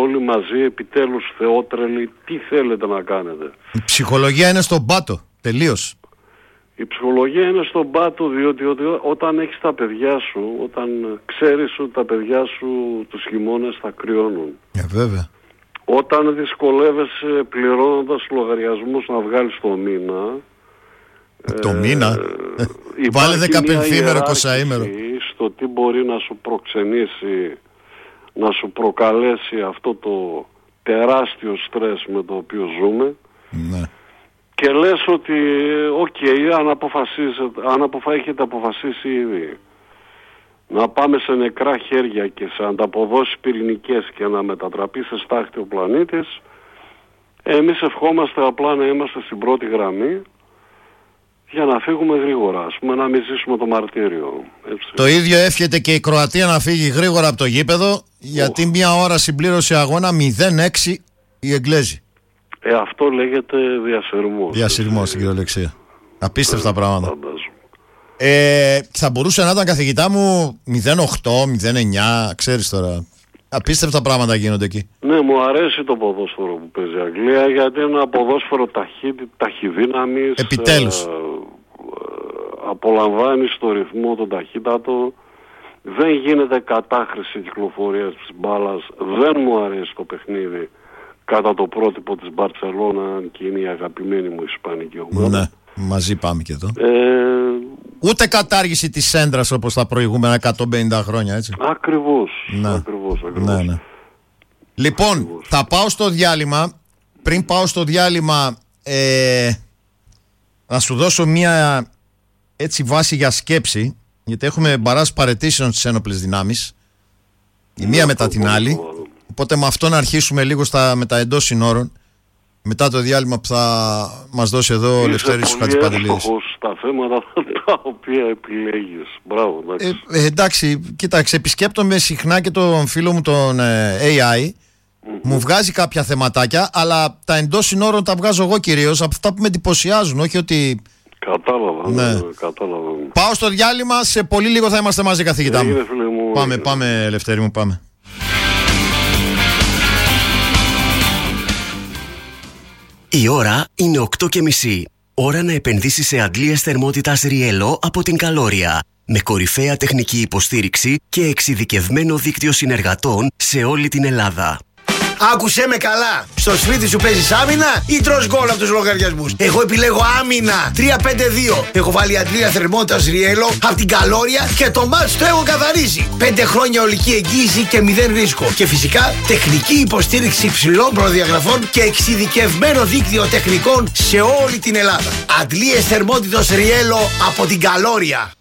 όλοι μαζί, επιτέλους θεότρελοι, τι θέλετε να κάνετε? Η ψυχολογία είναι στον πάτο, τελείως. Η ψυχολογία είναι στον πάτο, διότι όταν έχεις τα παιδιά σου, όταν ξέρεις ότι τα παιδιά σου τους χειμώνες θα κρυώνουν. Βέβαια. Όταν δυσκολεύεσαι πληρώνοντας λογαριασμούς να βγάλεις το μήνα. Το μήνα. Βάλε 15ήμερο, 20ήμερο. Στο τι μπορεί να σου προξενήσει, να σου προκαλέσει αυτό το τεράστιο στρες με το οποίο ζούμε. Ναι. Και λες ότι αν έχετε αποφασίσει ήδη να πάμε σε νεκρά χέρια και σε ανταποδόσεις πυρηνικές και να μετατραπεί σε στάχτη ο πλανήτης, εμείς ευχόμαστε απλά να είμαστε στην πρώτη γραμμή για να φύγουμε γρήγορα, ας πούμε, να μην ζήσουμε το μαρτύριο. Έτσι. Το ίδιο εύχεται και η Κροατία να φύγει γρήγορα από το γήπεδο, γιατί μια ώρα συμπλήρωσε αγώνα 0-6 οι Εγγλέζοι. Αυτό λέγεται διασυρμός. Διασυρμός στην κυριολεξία. Απίστευτα πράγματα. Θα μπορούσε να ήταν, καθηγητά μου, 0-8, 0-9, ξέρεις τώρα. Απίστευτα πράγματα γίνονται εκεί. Ναι, μου αρέσει το ποδόσφαιρο που παίζει η Αγγλία, γιατί είναι ένα ποδόσφαιρο ταχυδύναμης. Επιτέλους. Απολαμβάνεις το ρυθμό, τον ταχύτατο. Δεν γίνεται κατάχρηση κυκλοφορίας της μπάλας. Δεν μου αρέσει το παιχνίδι κατά το πρότυπο της Μπαρτσελώνα, και είναι η αγαπημένη μου ισπανική ομάδα. Ναι, μαζί πάμε και εδώ. Ούτε κατάργηση της σέντρας όπως τα προηγούμενα 150 χρόνια, έτσι. Ακριβώς. Ναι. Ακριβώς. Ναι. Λοιπόν, θα πάω στο διάλειμμα. Πριν πάω στο διάλειμμα, να σου δώσω μια έτσι βάση για σκέψη, γιατί έχουμε μπαράς παραιτήσεων στις ένοπλες δυνάμεις, η μία μετά την άλλη. Οπότε με αυτό να αρχίσουμε λίγο με τα εντός συνόρων, μετά το διάλειμμα που θα μας δώσει εδώ ο Λευτέρης Χατζηπαντελίδης. Στα θέματα τα οποία επιλέγεις. Μπράβο, εντάξει. Εντάξει, κοίταξε, επισκέπτομαι συχνά και τον φίλο μου τον AI. Μου βγάζει κάποια θεματάκια, αλλά τα εντός συνόρων τα βγάζω εγώ κυρίως, από αυτά που με εντυπωσιάζουν, όχι ότι... Κατάλαβα, ναι. Κατάλαβα. Πάω στο διάλειμμα, σε πολύ λίγο θα είμαστε μαζί, καθηγητά μου. Πάμε, Λευτέρη μου, πάμε. Η ώρα είναι 8:30. Ώρα να επενδύσεις σε αντλίες θερμότητας Riello από την Καλόρια. Με κορυφαία τεχνική υποστήριξη και εξειδικευμένο δίκτυο συνεργατών σε όλη την Ελλάδα. Άκουσέ με καλά. Στο σπίτι σου παίζεις άμυνα ή τρως γκολ από τους λογαριασμούς? Εγώ επιλέγω άμυνα. 3-5-2. Έχω βάλει αντλία θερμότητας Riello από την Καλόρια και το μάτς το έχω καθαρίσει. 5 χρόνια ολική εγγύηση και 0 ρίσκο. Και φυσικά τεχνική υποστήριξη υψηλών προδιαγραφών και εξειδικευμένο δίκτυο τεχνικών σε όλη την Ελλάδα. Αντλίες θερμότητας Riello από την Καλόρια.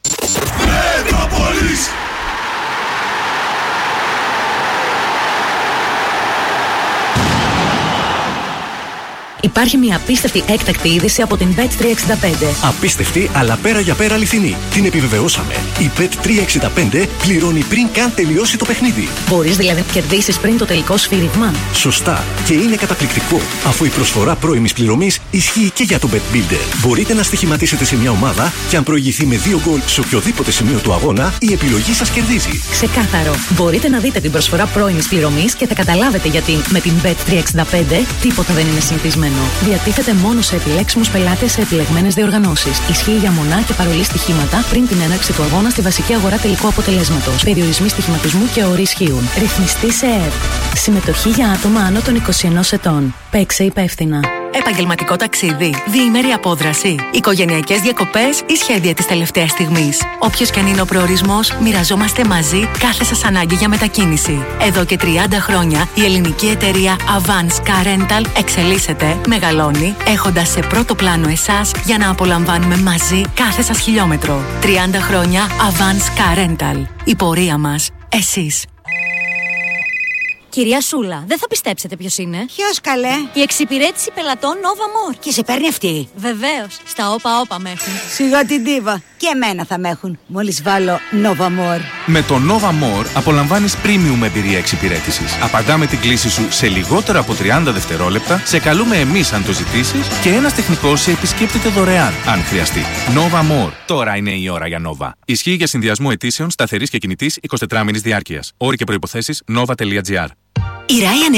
Υπάρχει μια απίστευτη έκτακτη είδηση από την Bet365. Απίστευτη, αλλά πέρα για πέρα αληθινή. Την επιβεβαιώσαμε. Η Bet365 πληρώνει πριν καν τελειώσει το παιχνίδι. Μπορείς δηλαδή να κερδίσεις πριν το τελικό σφύριγμα. Σωστά. Και είναι καταπληκτικό, αφού η προσφορά πρώιμης πληρωμής ισχύει και για το Bet Builder. Μπορείτε να στοιχηματίσετε σε μια ομάδα και αν προηγηθεί με 2 γκολ σε οποιοδήποτε σημείο του αγώνα, η επιλογή σας κερδίζει. Ξεκάθαρο. Μπορείτε να δείτε την προσφορά πρώιμης πληρωμής και θα καταλάβετε γιατί με την Bet365 τίποτα δεν είναι συνηθισμένο. Διατίθεται μόνο σε επιλέξιμους πελάτες σε επιλεγμένες διοργανώσεις. Ισχύει για μονά και παρολί στοιχήματα πριν την έναρξη του αγώνα στη βασική αγορά τελικού αποτελέσματος. Περιορισμοί στοιχηματισμού και όροι ισχύουν. Ρυθμιστή σε ΕΕΠ. Συμμετοχή για άτομα άνω των 21 ετών. Παίξε υπεύθυνα. Επαγγελματικό ταξίδι, διήμερη απόδραση, οικογενειακές διακοπές ή σχέδια της τελευταίας στιγμής. Όποιος και αν είναι ο προορισμός, μοιραζόμαστε μαζί κάθε σας ανάγκη για μετακίνηση. Εδώ και 30 χρόνια η ελληνική εταιρεία Avance Car Rental εξελίσσεται, μεγαλώνει, έχοντας σε πρώτο πλάνο εσάς για να απολαμβάνουμε μαζί κάθε σας χιλιόμετρο. 30 χρόνια Avance Car Rental. Η πορεία μας, εσείς. Κυρία Σούλα, δεν θα πιστέψετε ποιος είναι. Ποιος, καλέ? Η εξυπηρέτηση πελατών Nova More. Και σε παίρνει αυτή? Βεβαίως, στα όπα με έχουν. Σιγά την ντίβα. Και εμένα θα με έχουν, μόλις βάλω Nova More. Με το Nova More απολαμβάνεις premium εμπειρία εξυπηρέτησης. Απαντάμε την κλήση σου σε λιγότερο από 30 δευτερόλεπτα, σε καλούμε εμείς αν το ζητήσεις και ένας τεχνικός σε επισκέπτεται δωρεάν, αν χρειαστεί. Nova More. Τώρα είναι η ώρα για Nova. Ισχύει για συνδυασμό αιτήσεων σταθερής και κινητής 24 μήνης διάρκειας. Όροι και προϋποθέσεις nova.gr. Η Ryanair